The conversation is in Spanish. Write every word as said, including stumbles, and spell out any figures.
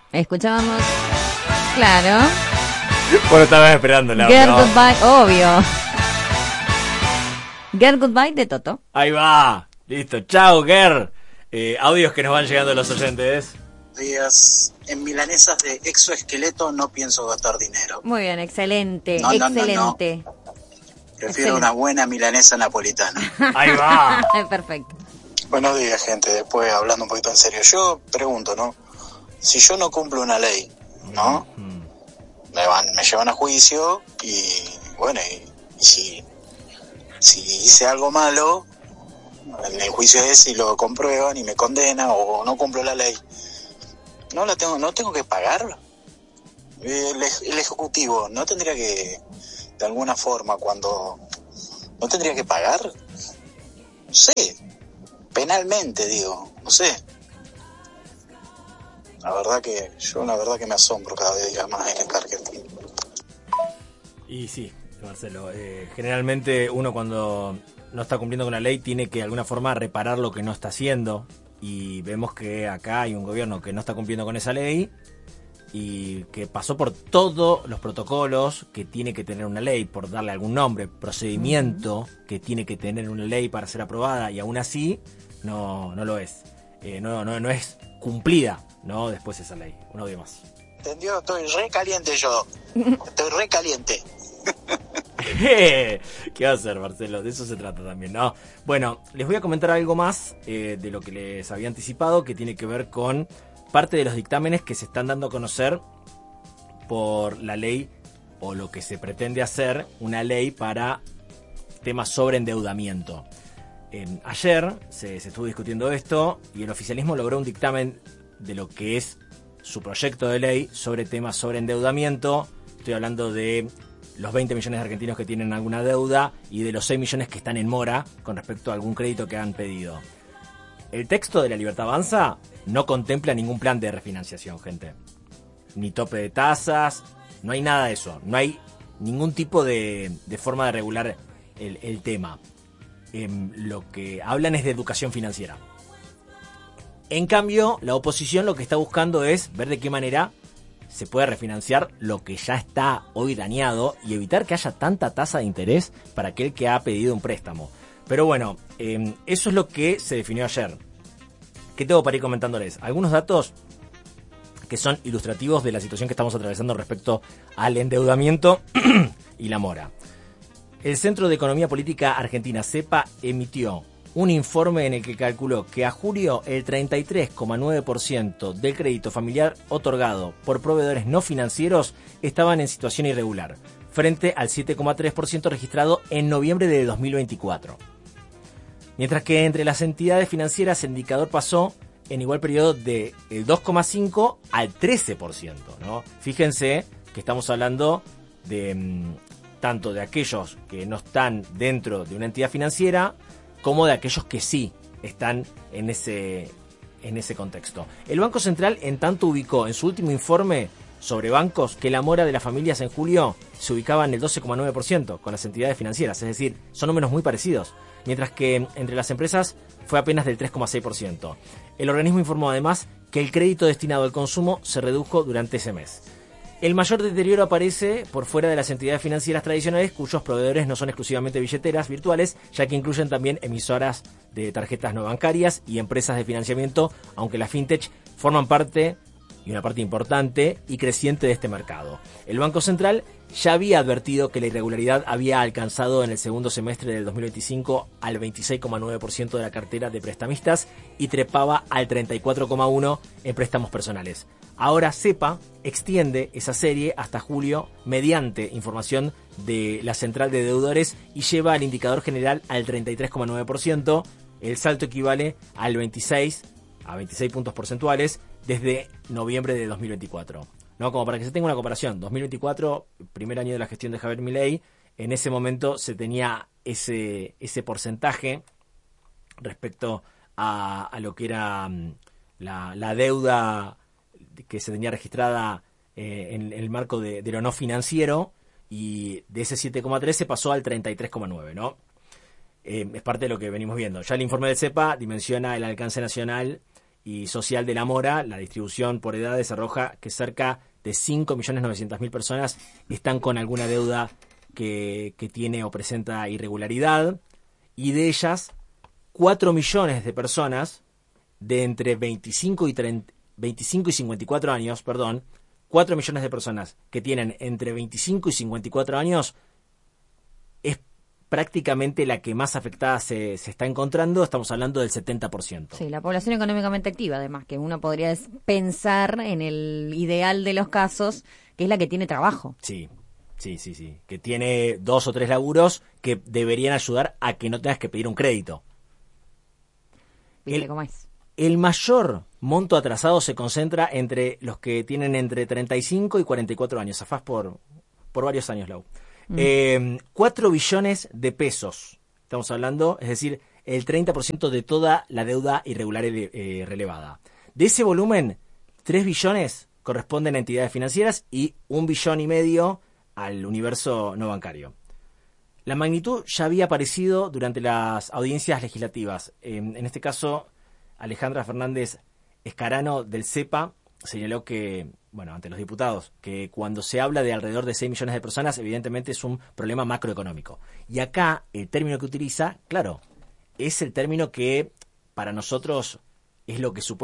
Escuchábamos, claro. Bueno, estabas esperando la Get Goodbye, obvio. Get Goodbye de Toto. Ahí va. Listo. Chao, Ger. Eh, audios que nos van llegando de los oyentes. Días. En milanesas de exoesqueleto no pienso gastar dinero. Muy bien, excelente, No, no, no, excelente. no. Prefiero Excelente. una buena milanesa napolitana. Ahí va. Perfecto. Buenos días, gente. Después, hablando un poquito en serio, yo pregunto, ¿no? Si yo no cumplo una ley, ¿no? Mm. Me van, me llevan a juicio y, bueno, y, y si, si hice algo malo, en el juicio es si lo comprueban y me condenan o no cumplo la ley. No la tengo, no tengo que pagar. El, el ejecutivo no tendría que, de alguna forma, cuando no tendría que pagar, no sé, penalmente digo, no sé. La verdad que yo la verdad que me asombro cada día más en el argentino. Y sí, Marcelo, eh, generalmente uno cuando no está cumpliendo con la ley tiene que de alguna forma reparar lo que no está haciendo, y vemos que acá hay un gobierno que no está cumpliendo con esa ley y que pasó por todos los protocolos que tiene que tener una ley, por darle algún nombre, procedimiento uh-huh. que tiene que tener una ley para ser aprobada, y aún así no, no lo es, eh, no, no, no es cumplida, ¿no? Después esa ley. Un audio más. ¿Entendió? Estoy re caliente yo. Estoy re caliente. ¿Qué va a hacer, Marcelo? De eso se trata también, ¿no? Bueno, les voy a comentar algo más eh, de lo que les había anticipado, que tiene que ver con parte de los dictámenes que se están dando a conocer por la ley, o lo que se pretende hacer, una ley para temas sobre endeudamiento. Eh, ayer se, se estuvo discutiendo esto y el oficialismo logró un dictamen de lo que es su proyecto de ley sobre temas sobre endeudamiento. Estoy hablando de los veinte millones de argentinos que tienen alguna deuda y de los seis millones que están en mora con respecto a algún crédito que han pedido. El texto de La Libertad Avanza no contempla ningún plan de refinanciación, gente. Ni tope de tasas, no hay nada de eso. No hay ningún tipo de, de forma de regular el, el tema. Eh, lo que hablan es de educación financiera. En cambio, la oposición lo que está buscando es ver de qué manera se puede refinanciar lo que ya está hoy dañado y evitar que haya tanta tasa de interés para aquel que ha pedido un préstamo. Pero bueno, eh, eso es lo que se definió ayer. ¿Qué tengo para ir comentándoles? Algunos datos que son ilustrativos de la situación que estamos atravesando respecto al endeudamiento y la mora. El Centro de Economía Política Argentina, CEPA, emitió un informe en el que calculó que a julio el treinta y tres coma nueve por ciento del crédito familiar otorgado por proveedores no financieros estaban en situación irregular, frente al siete coma tres por ciento registrado en noviembre de dos mil veinticuatro. Mientras que entre las entidades financieras el indicador pasó en igual periodo del dos coma cinco por ciento al trece por ciento, ¿no? Fíjense que estamos hablando de mmm, tanto de aquellos que no están dentro de una entidad financiera como de aquellos que sí están en ese, en ese contexto. El Banco Central, en tanto, ubicó en su último informe sobre bancos que la mora de las familias en julio se ubicaba en el doce coma nueve por ciento con las entidades financieras, es decir, son números muy parecidos, mientras que entre las empresas fue apenas del tres coma seis por ciento. El organismo informó además que el crédito destinado al consumo se redujo durante ese mes. El mayor deterioro aparece por fuera de las entidades financieras tradicionales, cuyos proveedores no son exclusivamente billeteras virtuales, ya que incluyen también emisoras de tarjetas no bancarias y empresas de financiamiento, aunque las fintech forman parte, y una parte importante y creciente de este mercado. El Banco Central ya había advertido que la irregularidad había alcanzado en el segundo semestre del dos mil veinticinco al veintiséis coma nueve por ciento de la cartera de prestamistas y trepaba al treinta y cuatro coma uno por ciento en préstamos personales. Ahora CEPA extiende esa serie hasta julio mediante información de la central de deudores y lleva al indicador general al treinta y tres coma nueve por ciento. El salto equivale al veintiséis a veintiséis puntos porcentuales desde noviembre de dos mil veinticuatro. No, como para que se tenga una comparación, dos mil veinticuatro, primer año de la gestión de Javier Milei, en ese momento se tenía ese ese porcentaje respecto a, a lo que era la, la deuda que se tenía registrada eh, en, en el marco de, de lo no financiero, y de ese siete coma tres se pasó al treinta y tres coma nueve, ¿no? Eh, es parte de lo que venimos viendo. Ya el informe del CEPA dimensiona el alcance nacional y Social de la Mora, la distribución por edades arroja que cerca de cinco millones novecientas mil personas están con alguna deuda que, que tiene o presenta irregularidad, y de ellas cuatro millones de personas de entre veinticinco y treinta, veinticinco y cincuenta y cuatro años, perdón, cuatro millones de personas que tienen entre veinticinco y cincuenta y cuatro años es prácticamente la que más afectada se, se está encontrando. Estamos hablando del setenta por ciento. Sí, la población económicamente activa, además, que uno podría es- pensar en el ideal de los casos, que es la que tiene trabajo. Sí, sí, sí, sí. Que tiene dos o tres laburos que deberían ayudar a que no tengas que pedir un crédito. ¿Viste El- cómo es? El mayor monto atrasado se concentra entre los que tienen entre treinta y cinco y cuarenta y cuatro años. Zafás por, por varios años, Lau. Mm. Eh, cuatro billones de pesos. Estamos hablando, es decir, el treinta por ciento de toda la deuda irregular eh, relevada. De ese volumen, tres billones corresponden a entidades financieras y un billón y medio al universo no bancario. La magnitud ya había aparecido durante las audiencias legislativas. Eh, en este caso, Alejandra Fernández Escarano del CEPA señaló que, bueno, ante los diputados, que cuando se habla de alrededor de seis millones de personas, evidentemente es un problema macroeconómico. Y acá, el término que utiliza, claro, es el término que para nosotros es lo que supuestamente